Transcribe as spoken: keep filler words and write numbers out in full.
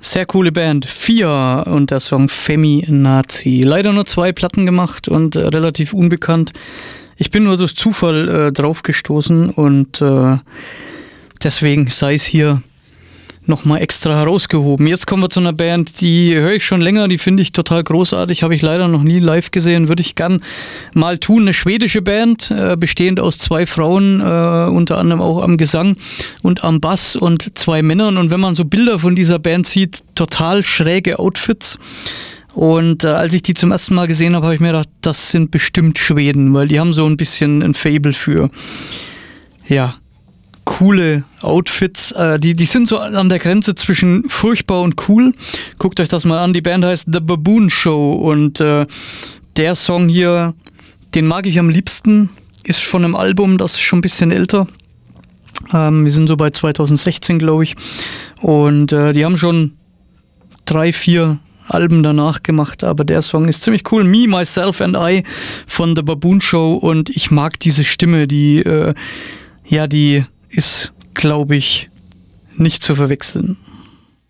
Sehr coole Band. Fia und der Song Femi-Nazi. Leider nur zwei Platten gemacht und äh, relativ unbekannt. Ich bin nur durch Zufall äh, drauf gestoßen und äh, deswegen sei es hier nochmal extra herausgehoben. Jetzt kommen wir zu einer Band, die höre ich schon länger, die finde ich total großartig, habe ich leider noch nie live gesehen, würde ich gern mal tun. Eine schwedische Band, äh, bestehend aus zwei Frauen, äh, unter anderem auch am Gesang und am Bass und zwei Männern. Und wenn man so Bilder von dieser Band sieht, total schräge Outfits. Und äh, als ich die zum ersten Mal gesehen habe, habe ich mir gedacht, das sind bestimmt Schweden, weil die haben so ein bisschen ein Faible für, ja, coole Outfits, äh, die, die sind so an der Grenze zwischen furchtbar und cool. Guckt euch das mal an, die Band heißt The Baboon Show und äh, der Song hier, den mag ich am liebsten, ist von einem Album, das ist schon ein bisschen älter. Ähm, wir sind so bei zwanzig sechzehn, glaube ich, und äh, die haben schon drei, vier Alben danach gemacht, aber der Song ist ziemlich cool. Me, Myself and I von The Baboon Show und ich mag diese Stimme, die, äh, ja, die ist, glaube ich, nicht zu verwechseln.